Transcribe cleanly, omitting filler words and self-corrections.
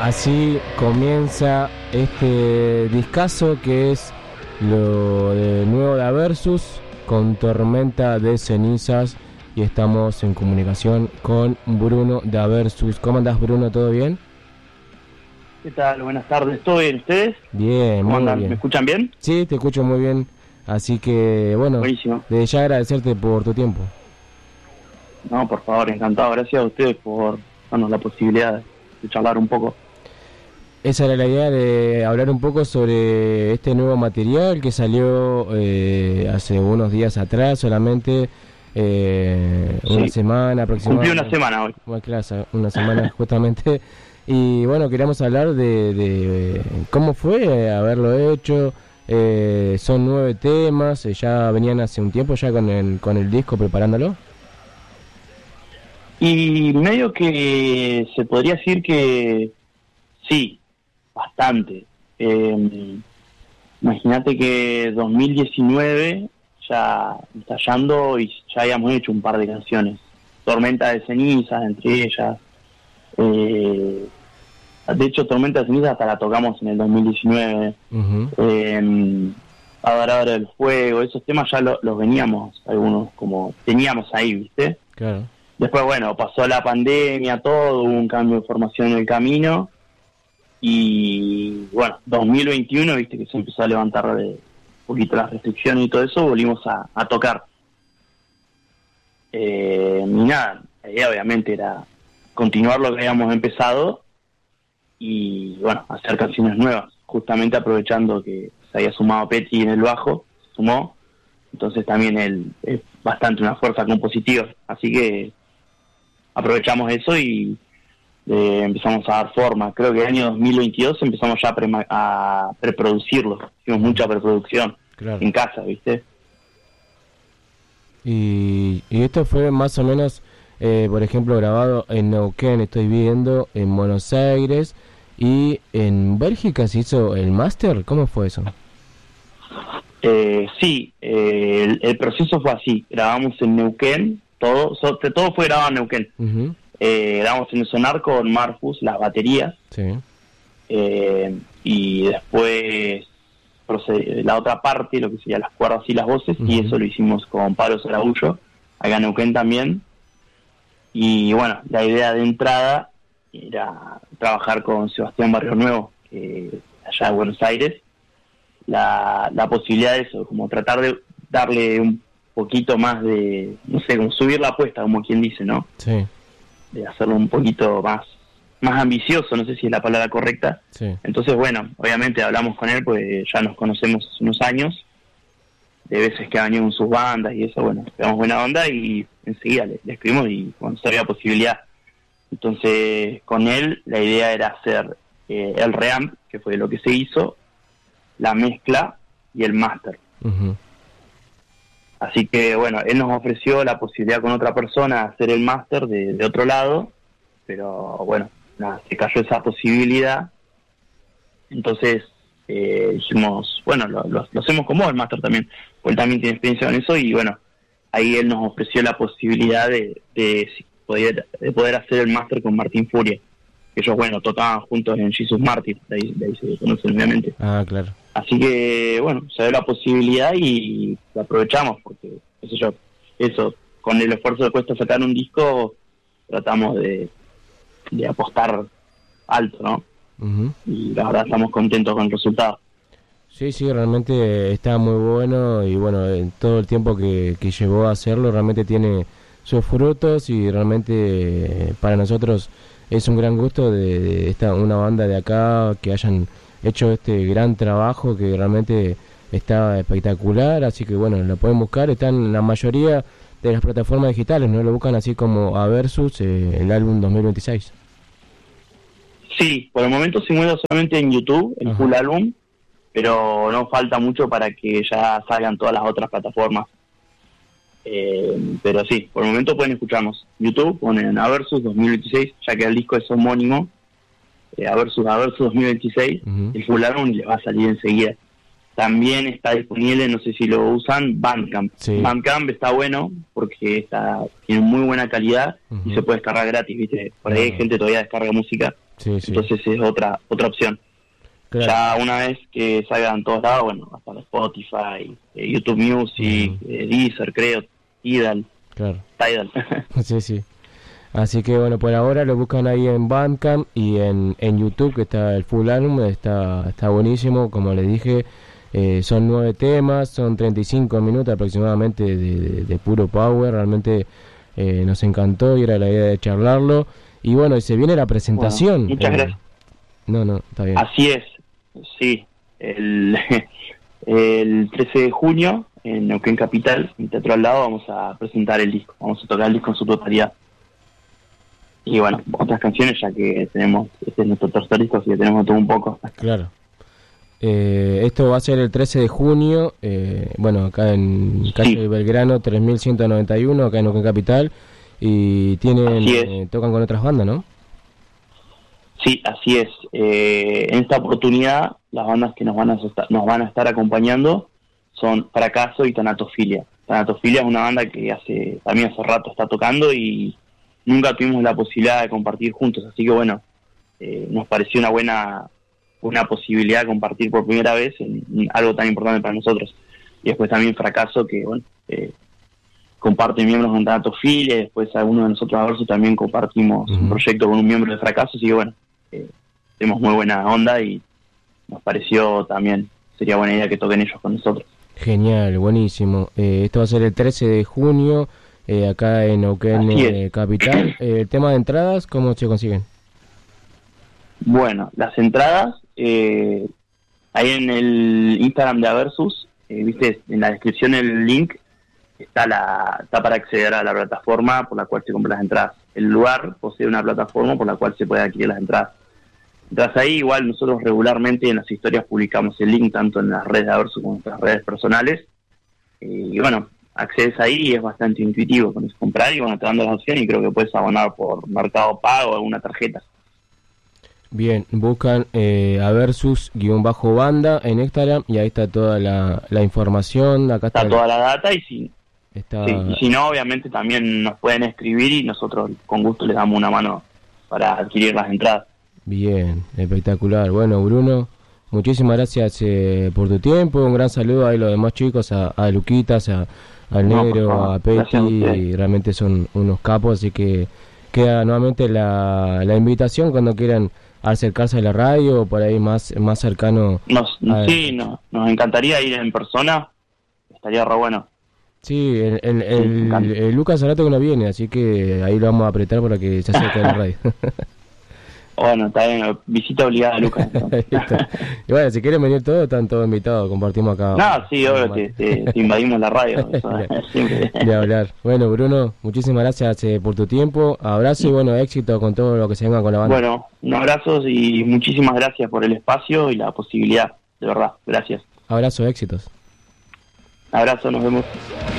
Así comienza este discazo que es lo de nuevo de Aversus con Tormenta de Cenizas, y estamos en comunicación con Bruno de Aversus. ¿Cómo andás, Bruno? ¿Todo bien? ¿Qué tal? Buenas tardes. ¿Todo bien? ¿Ustedes? Bien, ¿Cómo muy andan? bien. ¿Me escuchan bien? Sí, te escucho muy bien. Así que, bueno, Buenísimo. desde ya agradecerte por tu tiempo. No, por favor, encantado. Gracias a ustedes por darnos la posibilidad de charlar un poco. Esa era la idea, de hablar un poco sobre este nuevo material que salió hace unos días atrás, solamente una semana aproximadamente. Cumplí una semana hoy. Bueno, claro, una semana justamente. Y bueno, queríamos hablar de cómo fue haberlo hecho. Son 9 temas, ya venían hace un tiempo ya con el disco preparándolo. Y medio que se podría decir que sí, bastante. Imagínate que 2019 ya estallando y ya habíamos hecho un par de canciones. Tormenta de Cenizas, entre ellas. De hecho, Tormenta de Cenizas hasta la tocamos en el 2019. Uh-huh. Adoradora del Fuego, esos temas ya los veníamos, algunos como teníamos ahí, ¿viste? Claro. Después, bueno, pasó la pandemia, todo, hubo un cambio de formación en el camino. Y bueno, 2021, viste que se empezó a levantar un poquito las restricciones y todo eso, volvimos a tocar. Y nada, la idea obviamente era continuar lo que habíamos empezado y bueno, hacer canciones nuevas, justamente aprovechando que se había sumado Petty en el bajo, se sumó, entonces también él es bastante una fuerza compositiva, así que aprovechamos eso y empezamos a dar forma. Creo que el año 2022 empezamos ya a preproducirlo, hicimos mucha preproducción, claro, en casa, ¿viste? Y esto fue más o menos, por ejemplo, grabado en Neuquén, estoy viendo, en Buenos Aires, y en Bélgica se hizo el máster. ¿Cómo fue eso? Sí, el proceso fue así, grabamos en Neuquén, todo fue grabado en Neuquén. Uh-huh. Grabamos en el Sonar con Marfus, las baterías, sí. Y después la otra parte, lo que sería las cuerdas y las voces, uh-huh, y eso lo hicimos con Pablo Saraullo, acá en Neuquén también. Y bueno, la idea de entrada era trabajar con Sebastián Barrio Nuevo, allá de Buenos Aires, la posibilidad de eso, como tratar de darle un poquito más de, no sé, como subir la apuesta, como quien dice, ¿no? Sí. De hacerlo un poquito más ambicioso, no sé si es la palabra correcta. Sí. Entonces, bueno, obviamente hablamos con él, pues ya nos conocemos hace unos años, de veces que ha venido en sus bandas y eso, bueno, pegamos buena onda y enseguida le escribimos y cuando se había posibilidad. Entonces, con él la idea era hacer el reamp, que fue lo que se hizo, la mezcla y el máster. Uh-huh. Así que, bueno, él nos ofreció la posibilidad con otra persona de hacer el máster de otro lado, pero bueno, nada, se cayó esa posibilidad. Entonces dijimos, bueno, lo hacemos con vos el máster también, porque él también tiene experiencia en eso y bueno, ahí él nos ofreció la posibilidad de poder hacer el máster con Martín Furia. Ellos, bueno, tocaban juntos en Jesus Martyr, de ahí se conocen obviamente. Ah, claro. Así que, bueno, se dio la posibilidad y la aprovechamos, porque, qué sé yo, eso, con el esfuerzo que cuesta sacar un disco, tratamos de apostar alto, ¿no? Uh-huh. Y la verdad estamos contentos con el resultado. Sí, realmente está muy bueno y bueno, en todo el tiempo que llevó a hacerlo realmente tiene sus frutos y realmente para nosotros es un gran gusto de una banda de acá que hayan hecho este gran trabajo que realmente está espectacular, así que bueno, lo pueden buscar, está en la mayoría de las plataformas digitales, ¿no? Lo buscan así como Aversus, el álbum 2026. Sí, por el momento se mueve solamente en YouTube, el full álbum, pero no falta mucho para que ya salgan todas las otras plataformas. Pero sí, por el momento pueden escucharnos. YouTube, ponen Aversus 2026, ya que el disco es homónimo, Aversus 2026, uh-huh, el full álbum le va a salir enseguida. También está disponible, no sé si lo usan, Bandcamp. Sí. Bandcamp está bueno porque tiene muy buena calidad, uh-huh, y se puede descargar gratis, ¿viste? Por ahí hay gente todavía descarga música Sí, sí. Entonces es otra opción. Claro. Ya una vez que salgan todos lados, bueno, hasta Spotify, YouTube Music, Deezer, creo, Tidal. Claro. Tidal. Sí, sí. Así que bueno, por ahora lo buscan ahí en Bandcamp y en YouTube, que está el full álbum, está buenísimo, como les dije, son 9 temas, son 35 minutos aproximadamente de puro power, realmente nos encantó y era la idea de charlarlo. Y bueno, y se viene la presentación. Bueno, muchas gracias. No, está bien. Así es, sí, el 13 de junio en Neuquén Capital, en Teatro al Lado, vamos a presentar el disco, vamos a tocar el disco en su totalidad. Y bueno, otras canciones, ya que tenemos, este es nuestro tercer disco, así que tenemos todo un poco. Claro. Esto va a ser el 13 de junio, bueno, acá en calle Belgrano 3191, acá en Neuquén Capital, y tienen tocan con otras bandas, ¿no? Sí, así es. En esta oportunidad, las bandas que nos van a estar acompañando son Fracaso y Tanatofilia. Tanatofilia es una banda que también hace rato está tocando y nunca tuvimos la posibilidad de compartir juntos, así que bueno, nos pareció una posibilidad de compartir por primera vez en algo tan importante para nosotros. Y después también Fracaso, que bueno, comparte miembros con Tanatofilia, y después algunos de nosotros a Versus también compartimos un proyecto con un miembro de Fracaso, así que bueno, tenemos muy buena onda y nos pareció también, sería buena idea que toquen ellos con nosotros. Genial, buenísimo. Esto va a ser el 13 de junio, acá en Neuquén Capital. El tema de entradas, ¿cómo se consiguen? Bueno, las entradas, ahí en el Instagram de Aversus, viste, en la descripción el link está para acceder a la plataforma por la cual se compran las entradas. El lugar posee una plataforma por la cual se puede adquirir las entradas. Entras ahí, igual nosotros regularmente en las historias publicamos el link tanto en las redes de Aversus como en nuestras redes personales. Y bueno, accedes ahí y es bastante intuitivo, pones comprar y bueno, te dan las opciones y creo que puedes abonar por Mercado Pago o alguna tarjeta. Bien, buscan a Versus_banda en Instagram y ahí está toda la información. Acá está toda la data y si no, obviamente también nos pueden escribir y nosotros con gusto les damos una mano para adquirir las entradas. Bien, espectacular. Bueno, Bruno, muchísimas gracias por tu tiempo. Un gran saludo a los demás chicos, a Luquitas, al Negro, a Peti, y realmente son unos capos, así que queda nuevamente la invitación cuando quieran acercarse a la radio o por ahí más cercano. Nos encantaría ir en persona, estaría re bueno. Sí, el Lucas hace rato que no viene, así que ahí lo vamos a apretar para que se acerque a la radio. Bueno, está bien, visita obligada a Lucas. Y bueno, si quieren venir todos, están todos invitados, compartimos acá. No, sí, obvio, te invadimos la radio. Eso, siempre. De hablar. Bueno, Bruno, muchísimas gracias por tu tiempo, abrazo y bueno, éxito con todo lo que se venga con la banda. Bueno, un abrazo y muchísimas gracias por el espacio y la posibilidad, de verdad, gracias. Abrazo, éxitos. Abrazo, nos vemos.